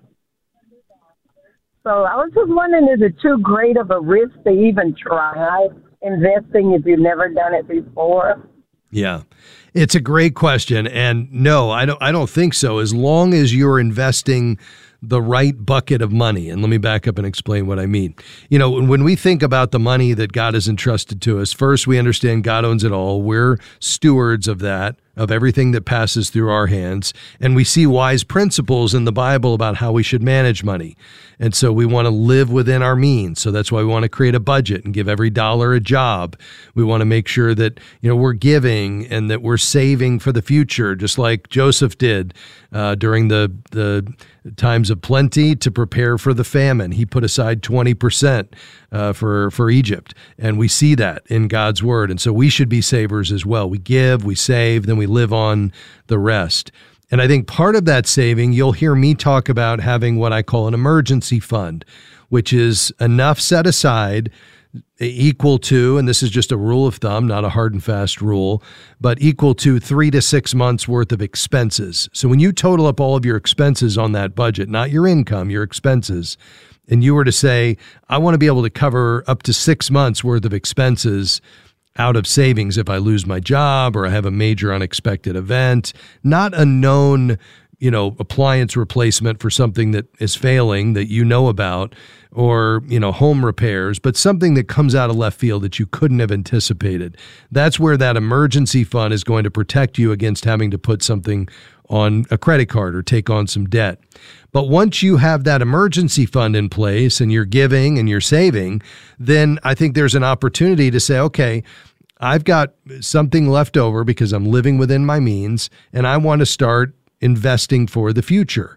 So I was just wondering, is it too great of a risk to even try investing if you've never done it before? Yeah, it's a great question. And no, I don't, I don't think so. As long as you're investing the right bucket of money. And let me back up and explain what I mean. You know, when we think about the money that God has entrusted to us, first we understand God owns it all. We're stewards of that, of everything that passes through our hands. And we see wise principles in the Bible about how we should manage money. And so we want to live within our means. So that's why we want to create a budget and give every dollar a job. We want to make sure that, you know, we're giving and that we're saving for the future, just like Joseph did uh, during the, the times of plenty to prepare for the famine. He put aside twenty percent uh, for, for Egypt. And we see that in God's word. And so we should be savers as well. We give, we save, then we live on the rest. And I think part of that saving, you'll hear me talk about having what I call an emergency fund, which is enough set aside equal to, and this is just a rule of thumb, not a hard and fast rule, but equal to three to six months worth of expenses. So when you total up all of your expenses on that budget, not your income, your expenses, and you were to say, I want to be able to cover up to six months worth of expenses out of savings if I lose my job or I have a major unexpected event, not a known, you know, appliance replacement for something that is failing that you know about, or, you know, home repairs, but something that comes out of left field that you couldn't have anticipated. That's where that emergency fund is going to protect you against having to put something on a credit card or take on some debt. But once you have that emergency fund in place and you're giving and you're saving, then I think there's an opportunity to say, okay, I've got something left over because I'm living within my means and I want to start investing for the future.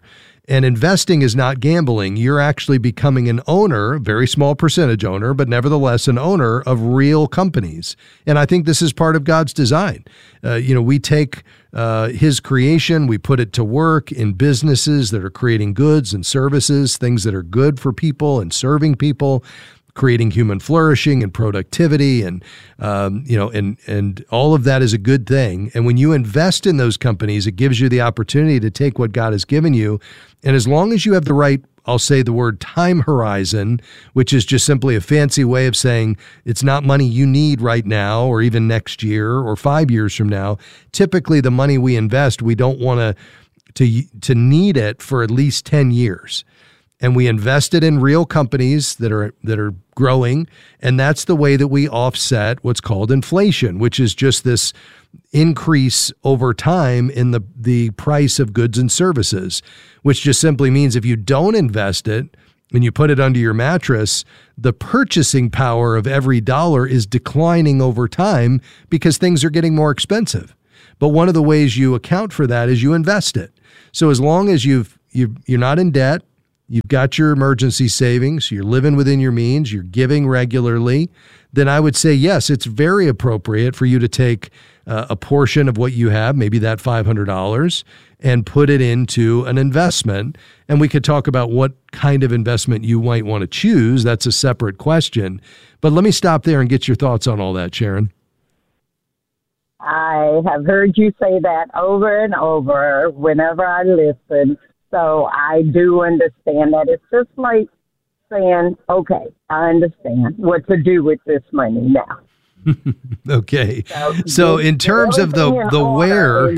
And investing is not gambling. You're actually becoming an owner, a very small percentage owner, but nevertheless an owner of real companies. And I think this is part of God's design. Uh, you know, we take uh, his creation, we put it to work in businesses that are creating goods and services, things that are good for people and serving people, creating human flourishing and productivity, and um, you know, and and all of that is a good thing. And when you invest in those companies, it gives you the opportunity to take what God has given you, and as long as you have the right, I'll say the word time horizon, which is just simply a fancy way of saying it's not money you need right now, or even next year, or five years from now. Typically, the money we invest, we don't want to to to need it for at least ten years. And we invest it in real companies that are that are growing, and that's the way that we offset what's called inflation, which is just this increase over time in the, the price of goods and services, which just simply means if you don't invest it and you put it under your mattress, the purchasing power of every dollar is declining over time because things are getting more expensive. But one of the ways you account for that is you invest it. So as long as you've, you've you're not in debt, you've got your emergency savings, you're living within your means, you're giving regularly, then I would say, yes, it's very appropriate for you to take uh, a portion of what you have, maybe that five hundred dollars, and put it into an investment. And we could talk about what kind of investment you might want to choose. That's a separate question. But let me stop there and get your thoughts on all that, Sharon. I have heard you say that over and over whenever I listen. So I do understand that. It's just like saying, okay, I understand what to do with this money now. Okay. So, so in terms of the, the where,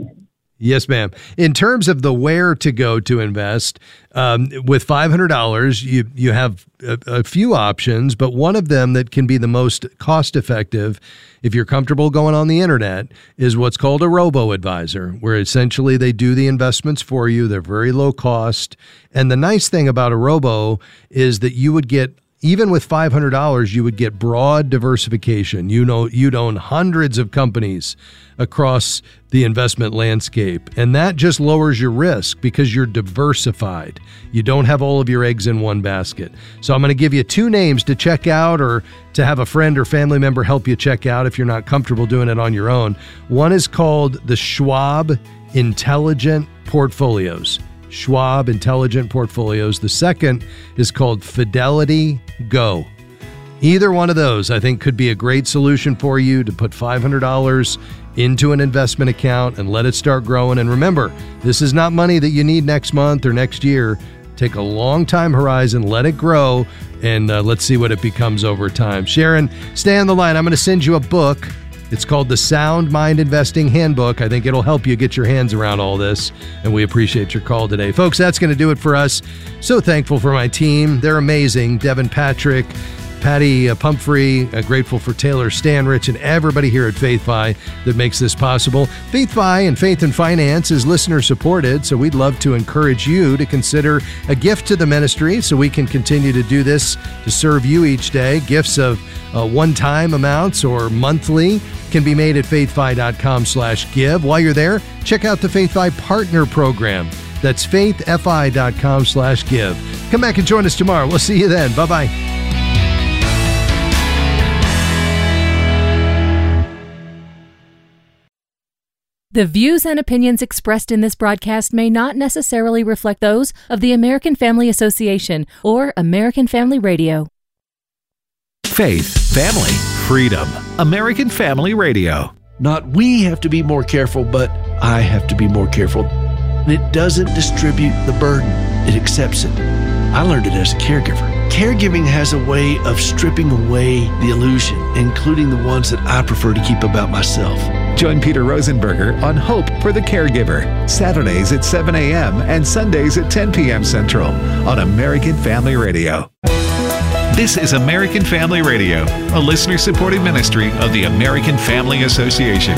yes, ma'am. In terms of the where to go to invest, um, with five hundred dollars, you, you have a, a few options, but one of them that can be the most cost effective, if you're comfortable going on the internet, is what's called a robo-advisor, where essentially they do the investments for you. They're very low cost. And the nice thing about a robo is that you would get, even with five hundred dollars, you would get broad diversification. You know, you'd own hundreds of companies across the investment landscape. And that just lowers your risk because you're diversified. You don't have all of your eggs in one basket. So I'm going to give you two names to check out, or to have a friend or family member help you check out if you're not comfortable doing it on your own. One is called the Schwab Intelligent Portfolios. Schwab Intelligent Portfolios. The second is called Fidelity Go. Either one of those, I think, could be a great solution for you to put five hundred dollars into an investment account and let it start growing. And remember, this is not money that you need next month or next year. Take a long time horizon, let it grow, and uh, let's see what it becomes over time. Sharon, stay on the line. I'm going to send you a book. It's called the Sound Mind Investing Handbook. I think it'll help you get your hands around all this, and we appreciate your call today. Folks, that's going to do it for us. So thankful for my team. They're amazing. Devin Patrick, Patty uh, Pumphrey, uh, grateful for Taylor Stanrich, and everybody here at FaithFi that makes this possible. FaithFi and Faith and Finance is listener supported, so we'd love to encourage you to consider a gift to the ministry so we can continue to do this to serve you each day. Gifts of uh, one-time amounts or monthly can be made at faithfi.com slash give. While you're there, check out the FaithFi Partner Program. That's faithfi.com slash give. Come back and join us tomorrow. We'll see you then. Bye-bye. The views and opinions expressed in this broadcast may not necessarily reflect those of the American Family Association or American Family Radio. Faith, family, freedom. American Family Radio. Not we have to be more careful, but I have to be more careful. And it doesn't distribute the burden. It accepts it. I learned it as a caregiver. Caregiving has a way of stripping away the illusion, including the ones that I prefer to keep about myself. Join Peter Rosenberger on Hope for the Caregiver, Saturdays at seven a.m. and Sundays at ten p.m. Central on American Family Radio. This is American Family Radio, a listener-supported ministry of the American Family Association.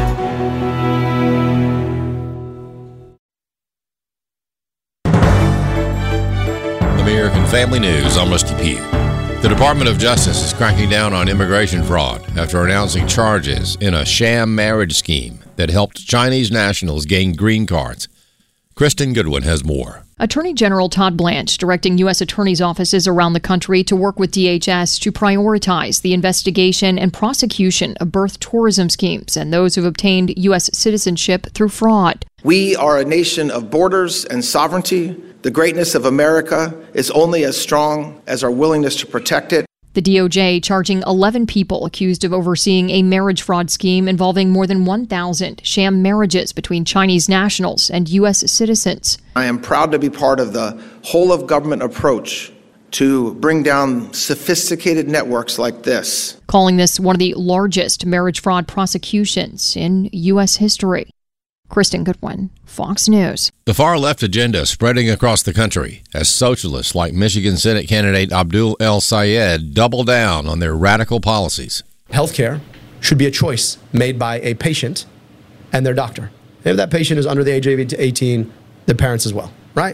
American Family News, I'm Rusty Pugh. The Department of Justice is cracking down on immigration fraud after announcing charges in a sham marriage scheme that helped Chinese nationals gain green cards. Kristen Goodwin has more. Attorney General Todd Blanche directing U S attorneys' offices around the country to work with D H S to prioritize the investigation and prosecution of birth tourism schemes and those who've obtained U S citizenship through fraud. We are a nation of borders and sovereignty. The greatness of America is only as strong as our willingness to protect it. The D O J charging eleven people accused of overseeing a marriage fraud scheme involving more than one thousand sham marriages between Chinese nationals and U S citizens. I am proud to be part of the whole-of-government approach to bring down sophisticated networks like this. Calling this one of the largest marriage fraud prosecutions in U S history. Kristen Goodwin, Fox News. The far-left agenda spreading across the country as socialists like Michigan Senate candidate Abdul El-Sayed double down on their radical policies. Healthcare should be a choice made by a patient and their doctor. If that patient is under the age of eighteen, the parents as well, right?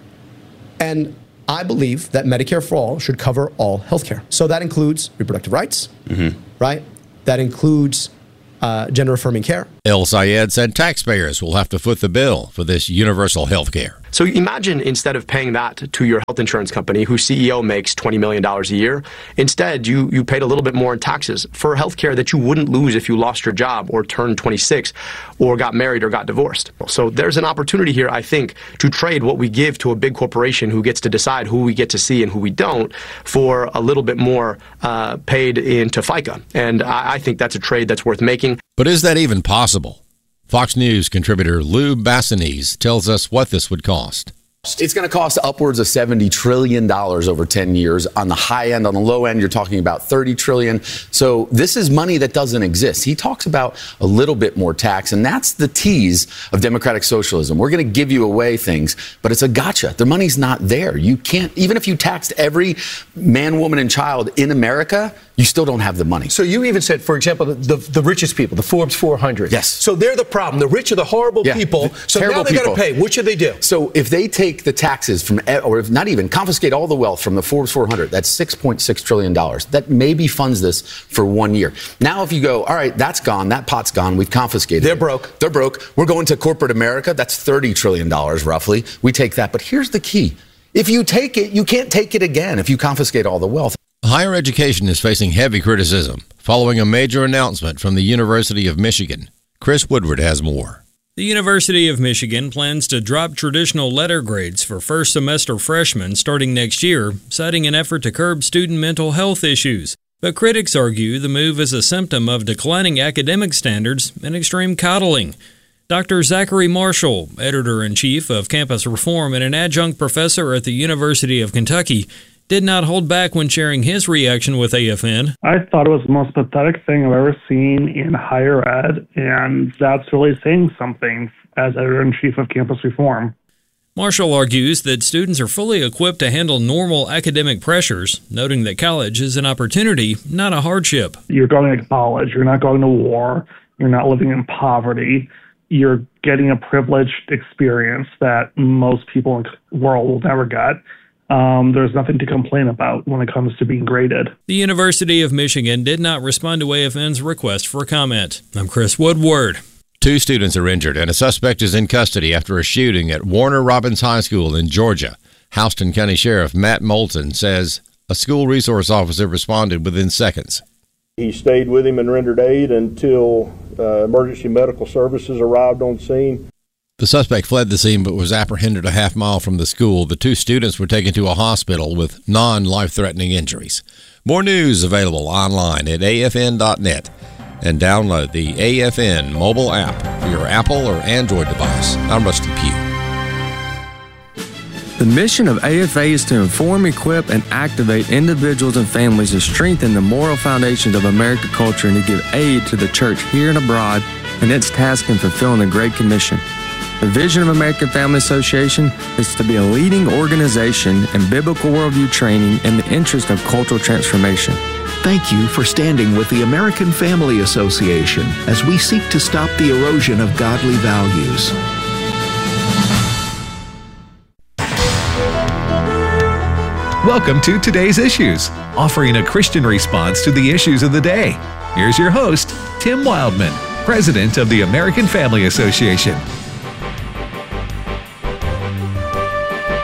And I believe that Medicare for All should cover all healthcare. So that includes reproductive rights, mm-hmm. right? That includes uh, gender-affirming care. El-Sayed said taxpayers will have to foot the bill for this universal health care. So imagine instead of paying that to your health insurance company, whose C E O makes twenty million dollars a year, instead you, you paid a little bit more in taxes for health care that you wouldn't lose if you lost your job or turned twenty-six or got married or got divorced. So there's an opportunity here, I think, to trade what we give to a big corporation who gets to decide who we get to see and who we don't for a little bit more uh, paid into FICA. And I, I think that's a trade that's worth making. But is that even possible? Fox News contributor Lou Bassanese tells us what this would cost. It's going to cost upwards of seventy trillion dollars over ten years. On the high end, on the low end, you're talking about thirty trillion dollars. So this is money that doesn't exist. He talks about a little bit more tax, and that's the tease of democratic socialism. We're going to give you away things, but it's a gotcha. The money's not there. You can't, even if you taxed every man, woman, and child in America, you still don't have the money. So you even said, for example, the, the, the richest people, the Forbes four hundred. Yes. So they're the problem. The rich are the horrible yeah, people. The so now they got to pay. What should they do? So if they take the taxes from, or if not even, confiscate all the wealth from the Forbes four hundred, that's six point six trillion dollars. That maybe funds this for one year. Now if you go, all right, that's gone, that pot's gone, we've confiscated They're it. broke. They're broke. We're going to corporate America, that's thirty trillion dollars roughly. We take that. But here's the key. If you take it, you can't take it again if you confiscate all the wealth. Higher education is facing heavy criticism following a major announcement from the University of Michigan. Chris Woodward has more. The University of Michigan plans to drop traditional letter grades for first semester freshmen starting next year, citing an effort to curb student mental health issues. But critics argue the move is a symptom of declining academic standards and extreme coddling. Doctor Zachary Marshall, editor-in-chief of Campus Reform and an adjunct professor at the University of Kentucky, did not hold back when sharing his reaction with A F N. I thought it was the most pathetic thing I've ever seen in higher ed, and that's really saying something as editor-in-chief of Campus Reform. Marshall argues that students are fully equipped to handle normal academic pressures, noting that college is an opportunity, not a hardship. You're going to college. You're not going to war. You're not living in poverty. You're getting a privileged experience that most people in the world will never get. Um, there's nothing to complain about when it comes to being graded. The University of Michigan did not respond to A F N's request for comment. I'm Chris Woodward. Two students are injured and a suspect is in custody after a shooting at Warner Robins High School in Georgia. Houston County Sheriff Matt Moulton says a school resource officer responded within seconds. He stayed with him and rendered aid until uh, emergency medical services arrived on scene. The suspect fled the scene but was apprehended a half mile from the school. The two students were taken to a hospital with non-life-threatening injuries. More news available online at A F N dot net and download the A F N mobile app for your Apple or Android device. I'm Rusty Pugh. The mission of A F A is to inform, equip, and activate individuals and families to strengthen the moral foundations of American culture and to give aid to the church here and abroad in its task in fulfilling the Great Commission. The vision of American Family Association is to be a leading organization in biblical worldview training in the interest of cultural transformation. Thank you for standing with the American Family Association as we seek to stop the erosion of godly values. Welcome to Today's Issues, offering a Christian response to the issues of the day. Here's your host, Tim Wildman, President of the American Family Association.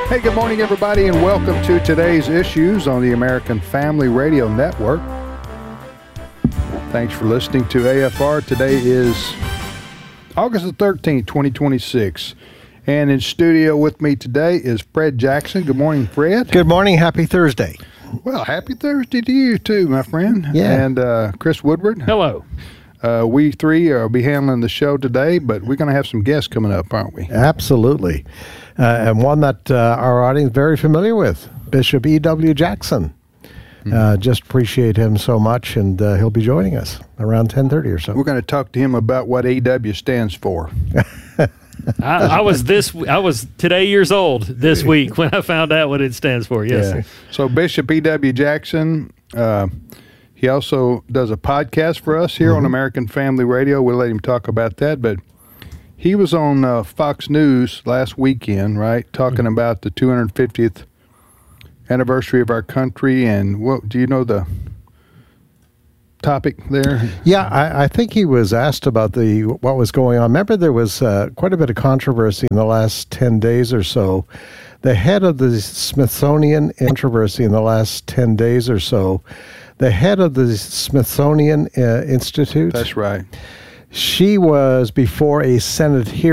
Hey, good morning, everybody, and welcome to today's Issues on the American Family Radio Network. Thanks for listening to A F R. Today is August the thirteenth, twenty twenty-six. And in studio with me today is Fred Jackson. Good morning, Fred. Good morning. Happy Thursday. Well, happy Thursday to you, too, my friend. Yeah. And uh, Chris Woodward. Hello. Uh, we three will be handling the show today, but we're going to have some guests coming up, aren't we? Absolutely. Uh, and one that uh, our audience is very familiar with, Bishop E W. Jackson. Mm-hmm. Uh, just appreciate him so much, and uh, he'll be joining us around ten thirty or so. We're going to talk to him about what E W stands for. I, I was this. I was today years old this week when I found out what it stands for. Yes. Yeah. So Bishop E W. Jackson, uh, he also does a podcast for us here mm-hmm. on American Family Radio. We'll let him talk about that. But he was on uh, Fox News last weekend, right, talking mm-hmm. about the two hundred fiftieth anniversary of our country. And what do you know the topic there? Yeah, I, I think he was asked about the what was going on. Remember, there was uh, quite a bit of controversy in the last ten days or so. The head of the Smithsonian controversy in the last ten days or so, the head of the Smithsonian uh, Institute. That's right. She was before a Senate hearing.